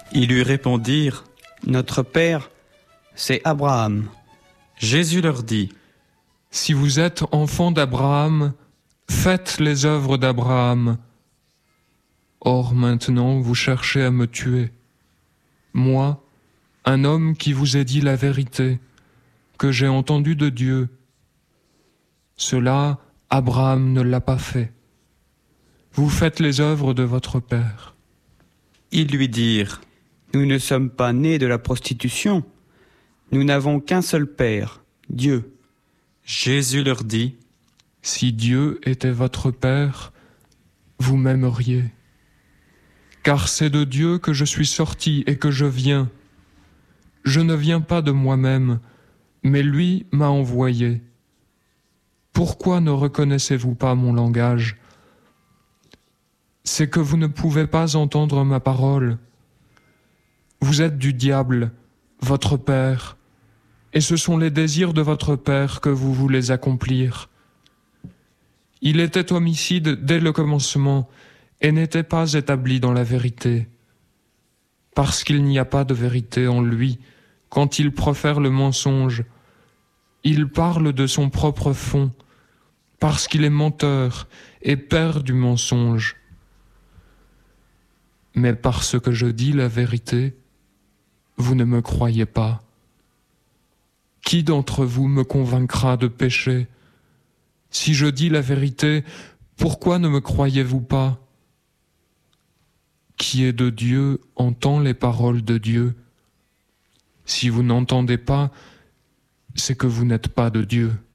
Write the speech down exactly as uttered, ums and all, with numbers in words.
Ils lui répondirent, « Notre père, c'est Abraham. » Jésus leur dit, « Si vous êtes enfants d'Abraham, faites les œuvres d'Abraham. Or maintenant vous cherchez à me tuer. Moi, un homme qui vous ai dit la vérité, que j'ai entendu de Dieu. Cela, Abraham ne l'a pas fait. Vous faites les œuvres de votre père. » Ils lui dirent, « Nous ne sommes pas nés de la prostitution. Nous n'avons qu'un seul père, Dieu. » Jésus leur dit, « Si Dieu était votre père, vous m'aimeriez. Car c'est de Dieu que je suis sorti et que je viens. Je ne viens pas de moi-même, mais lui m'a envoyé. Pourquoi ne reconnaissez-vous pas mon langage ? C'est que vous ne pouvez pas entendre ma parole. Vous êtes du diable, votre père, et ce sont les désirs de votre père que vous voulez accomplir. Il était homicide dès le commencement et n'était pas établi dans la vérité, parce qu'il n'y a pas de vérité en lui quand il profère le mensonge. Il parle de son propre fond, parce qu'il est menteur et père du mensonge. Mais parce que je dis la vérité, vous ne me croyez pas. Qui d'entre vous me convaincra de péché ? Si je dis la vérité, pourquoi ne me croyez-vous pas ? Qui est de Dieu entend les paroles de Dieu. Si vous n'entendez pas, c'est que vous n'êtes pas de Dieu.